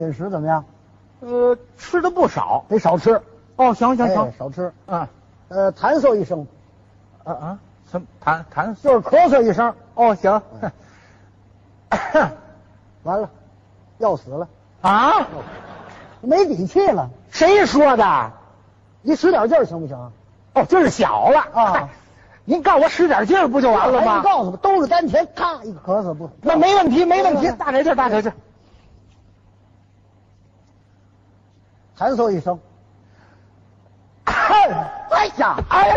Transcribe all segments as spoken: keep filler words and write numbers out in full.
饮食怎么样？ 呃，吃的不少， 得少吃。 哦，行行行， 哎少吃。 啊， 呃，弹嗽一声， 啊啊，什么痰痰？ 就是咳嗽一声。 哦，行。 完了，要死了， 啊， 没底气了。 谁说的？ 你使点劲儿行不行？ 哦，劲儿小了啊。 您告诉我使点劲儿不就完了吗？ 你告诉我，兜着丹田，咔一个咳嗽不？ 那没问题，没问题，大点劲儿，大点劲儿。 弹嗽一声， 哎呀，哎，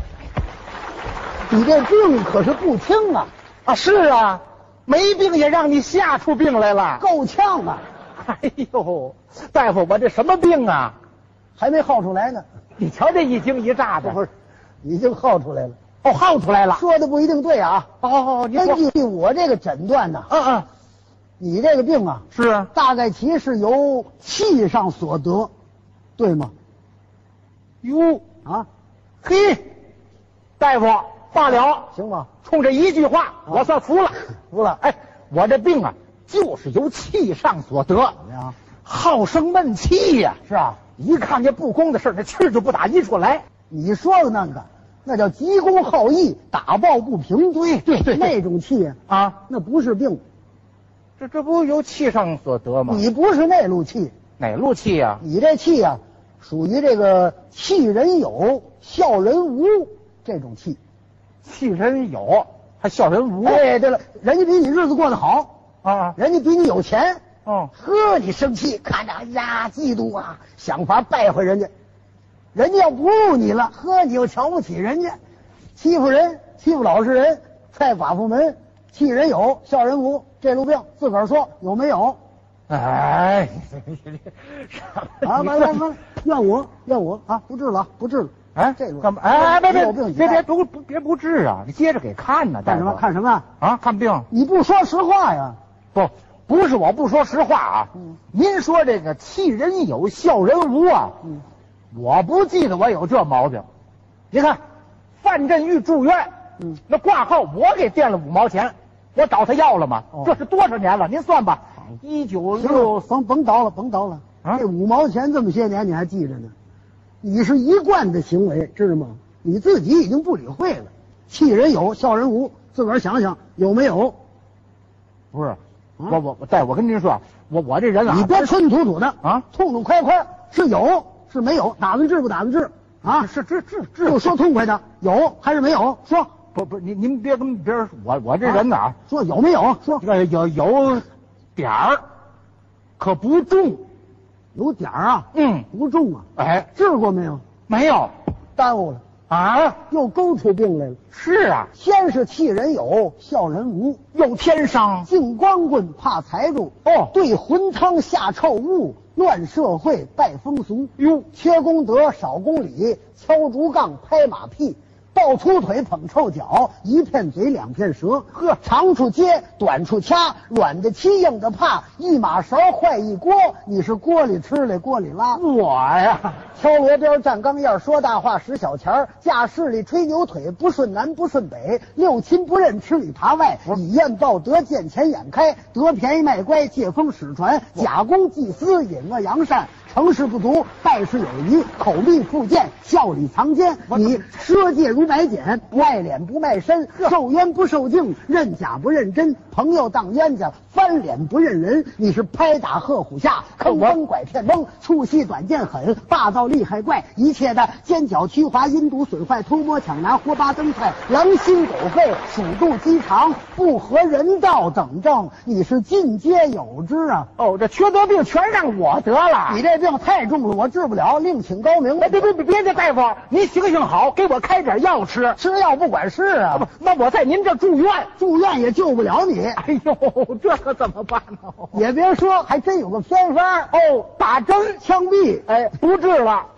你这病可是不轻啊！ 啊，是啊，没病也让你吓出病来了， 够呛啊！ 哎呦，大夫，我这什么病啊？ 还没号出来呢。 你瞧这一惊一乍的， 不是，已经号出来了。 哦，号出来了。 说的不一定对啊。 哦，你根据我这个诊断呢， 嗯嗯， 你这个病啊， 是大概其是由气上所得，对吗？ 哟啊， 嘿，大夫罢了， 行吗？ 冲这一句话，我算服了， 服了。 哎，我这病啊，就是由气上所得， 怎么样？ 好生闷气呀。 是啊， 一看见不公的事，这气儿就不打一处来。 你说的那个，那叫急公好义，打抱不平。 对对对， 那种气啊， 那不是病， 这这不由气上所得吗？ 你不是那路气， 哪路气呀？ 你这气呀、啊，属于这个气人有，笑人无这种气。 气人有，还笑人无。 哎，对了，人家比你日子过得好啊， 人家比你有钱。 哦， 呵，你生气，看着，哎呀，嫉妒啊，想法败坏人家。人家要不入你了，呵，你又瞧不起人家，欺负人，欺负老实人，踹寡妇门，气人有，笑人无，这路病自个儿说有没有？ 哎， 啊，完了完了，怨我怨我啊，不治了不治了。 哎， 这路干嘛？哎，别别别别别不不别不治啊！你接着给看呢。 看什么看什么啊？看病？ 你不说实话呀？ 不，不是我不说实话啊。 嗯， 您说这个气人有，笑人无啊。 嗯， 我不记得我有这毛病。你看，范振钰住院， 嗯， 那挂号我给垫了五毛钱，我找他要了吗？ 哦， 这是多少年了？您算吧。一九六， 甭甭叨了，甭叨了。 啊， 这五毛钱这么些年你还记着呢？你是一贯的行为，知道吗？你自己已经不理会了。气人有，笑人无，自个儿想想有没有？ 不是，我我我，大夫，我跟您说，我我这人啊， 你别吞吐吐的啊， 痛痛快快，是有是没有？打算治不打算治啊？ 是治治治， 就说痛快的，有还是没有？说不不，您您别跟别人说，我我这人呐、啊， 说有没有？说有有有点儿，可不重。 有点儿啊， 嗯， 不重啊。 哎， 治过没有？ 没有， 耽误了啊， 又勾出病来了。 是啊， 先是气人有，笑人无， 有天伤， 进光棍怕财主。 哦， 对魂汤下臭物，乱社会败风俗。 哟， 缺功德少公理，敲竹杠拍马屁。抱粗腿捧臭脚，一片嘴两片舌，呵，长处接，短处掐，软的欺，硬的怕，一马勺坏一锅，你是锅里吃来锅里拉。 我呀， 挑罗边站钢燕，说大话使小钱儿，架势里吹牛腿，不顺南不顺北，六亲不认吃里扒外，以怨报德，见钱眼开，得便宜卖乖，借风使船，假公济私，隐恶扬善。成事不足，败事有余，口蜜腹剑，笑里藏奸。你赊借如白捡，卖脸不卖身，受冤不受敬，认假不认真，朋友当冤家，翻脸不认人。你是拍打鹤虎下，坑蒙拐骗蒙，粗细短见狠，霸道厉害怪，一切的奸狡曲滑，阴毒损坏，偷摸抢拿，活扒蹬踹，狼心狗肺，鼠肚鸡肠，不合人道等症，你是尽皆有之啊！ 哦，这缺德病全让我得了， 你这病太重了，我治不了，另请高明。 哎，别别别别介，大夫，您行行好，给我开点药吃， 吃药不管事啊。 不，那我在您这住院， 住院也救不了你。 哎呦，这可怎么办呢？ 也别说，还真有个偏方哦，打针枪毙， 哎，不治了。